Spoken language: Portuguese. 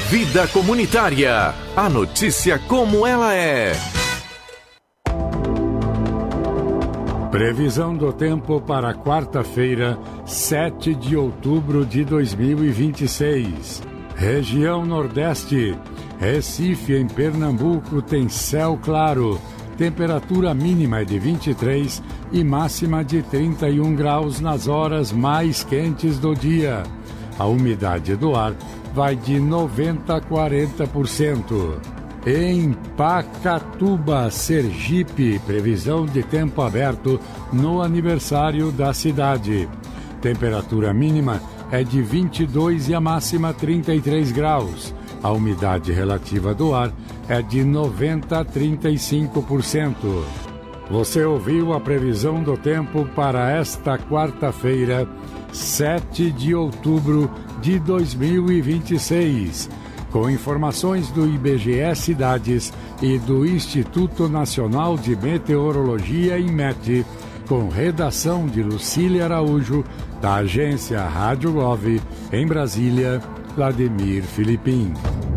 Vida Comunitária. A notícia como ela é. Previsão do tempo para quarta-feira, 7 de outubro de 2026. Região Nordeste. Recife, em Pernambuco, tem céu claro. Temperatura mínima é de 23 e máxima de 31 graus nas horas mais quentes do dia. A umidade do ar vai de 90% a 40%. Em Pacatuba, Sergipe, previsão de tempo aberto no aniversário da cidade. Temperatura mínima é de 22 e a máxima 33 graus. A umidade relativa do ar é de 90% a 35%. Você ouviu a previsão do tempo para esta quarta-feira, 7 de outubro de 2026, com informações do IBGE Cidades e do Instituto Nacional de Meteorologia, INMET, com redação de Lucília Araújo, da agência Rádio Gov, em Brasília, Vladimir Filipim.